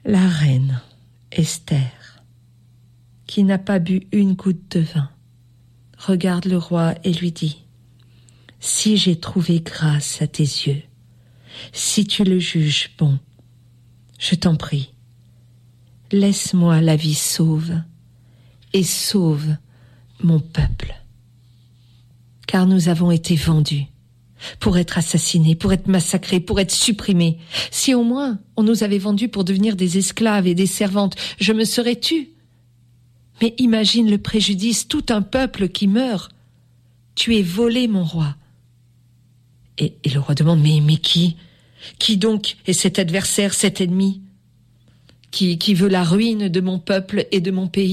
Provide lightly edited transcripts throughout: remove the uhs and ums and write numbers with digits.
La reine Esther, qui n'a pas bu une goutte de vin, regarde le roi et lui dit : « Si j'ai trouvé grâce à tes yeux, si tu le juges bon, je t'en prie, laisse-moi la vie sauve et sauve mon peuple. Car nous avons été vendus pour être assassinés, pour être massacrés, pour être supprimés. Si au moins on nous avait vendus pour devenir des esclaves et des servantes, je me serais tue. Mais imagine le préjudice, tout un peuple qui meurt. Tu es volé, mon roi. » Et le roi demande : mais qui ? Qui donc est cet adversaire, cet ennemi ? Qui veut la ruine de mon peuple et de mon pays ?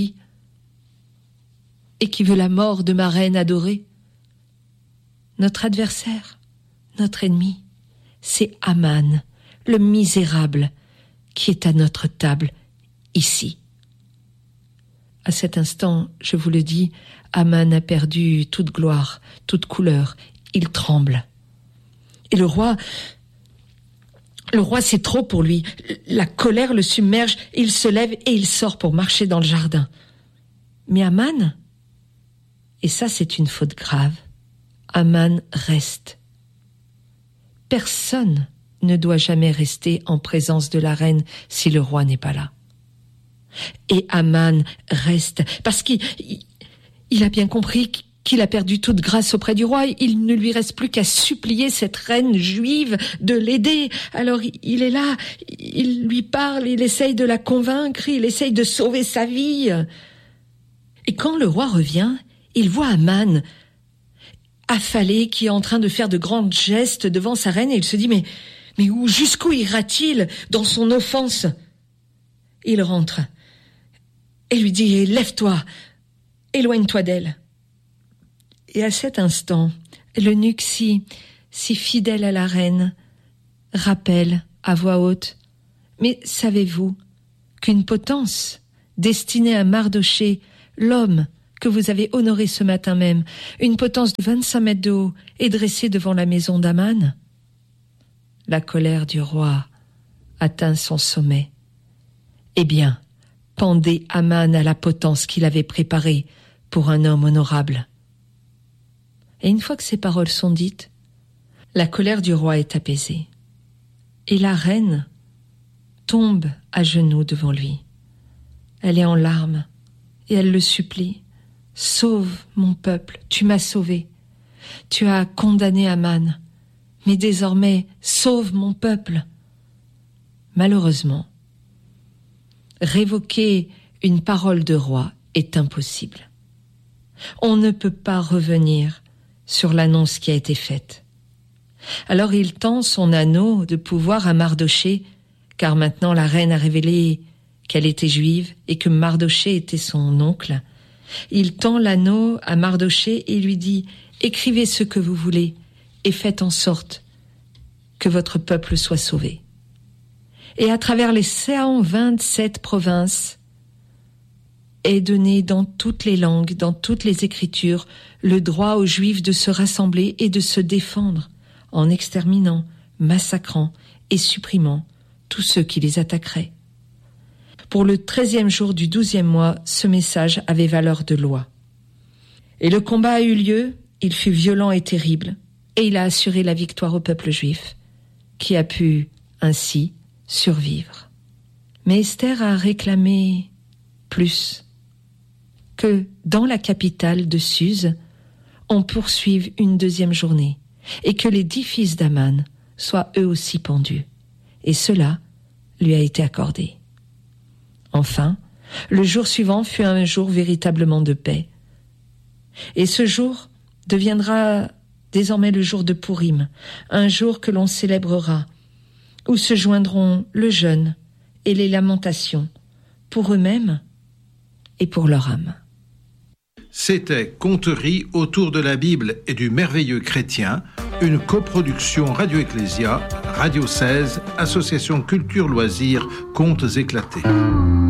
Et qui veut la mort de ma reine adorée ? Notre adversaire, notre ennemi, c'est Aman, le misérable, qui est à notre table, ici. À cet instant, je vous le dis, Aman a perdu toute gloire, toute couleur. Il tremble. Et le roi, c'est trop pour lui. La colère le submerge, il se lève et il sort pour marcher dans le jardin. Mais Aman, et ça c'est une faute grave, Aman reste. Personne ne doit jamais rester en présence de la reine si le roi n'est pas là. Et Aman reste, parce qu'il a bien compris qu'il a perdu toute grâce auprès du roi. Il ne lui reste plus qu'à supplier cette reine juive de l'aider. Alors il est là, il lui parle, il essaye de la convaincre, il essaye de sauver sa vie. Et quand le roi revient, il voit Aman affalé, qui est en train de faire de grands gestes devant sa reine, et il se dit mais jusqu'où ira-t-il dans son offense ? Il rentre et lui dit : lève-toi, éloigne-toi d'elle. Et à cet instant, l'eunuque si fidèle à la reine rappelle à voix haute : mais savez-vous qu'une potence destinée à Mardochée, l'homme que vous avez honoré ce matin même, une potence de 25 mètres de haut, est dressée devant la maison d'Aman ? La colère du roi atteint son sommet. Eh bien, pendez Aman à la potence qu'il avait préparée pour un homme honorable. Et une fois que ces paroles sont dites, la colère du roi est apaisée. Et la reine tombe à genoux devant lui. Elle est en larmes et elle le supplie : sauve mon peuple, tu m'as sauvé. Tu as condamné Aman, mais désormais sauve mon peuple. Malheureusement, révoquer une parole de roi est impossible. On ne peut pas revenir sur l'annonce qui a été faite. Alors il tend son anneau de pouvoir à Mardochée, car maintenant la reine a révélé qu'elle était juive et que Mardochée était son oncle. Il tend l'anneau à Mardochée et lui dit : écrivez ce que vous voulez et faites en sorte que votre peuple soit sauvé. Et à travers les 127 provinces est donné dans toutes les langues, dans toutes les écritures, le droit aux Juifs de se rassembler et de se défendre en exterminant, massacrant et supprimant tous ceux qui les attaqueraient. Pour le 13e jour du 12e mois, ce message avait valeur de loi. Et le combat a eu lieu, il fut violent et terrible, et il a assuré la victoire au peuple juif, qui a pu ainsi survivre. Mais Esther a réclamé plus, que dans la capitale de Suse, on poursuive une deuxième journée, et que les 10 fils d'Aman soient eux aussi pendus. Et cela lui a été accordé. Enfin, le jour suivant fut un jour véritablement de paix. Et ce jour deviendra désormais le jour de Pourim, un jour que l'on célébrera, où se joindront le jeûne et les lamentations, pour eux-mêmes et pour leur âme. C'était Conteries autour de la Bible et du merveilleux chrétien, une coproduction Radio Ecclésia, Radio 16, Association Culture Loisirs, Contes éclatés.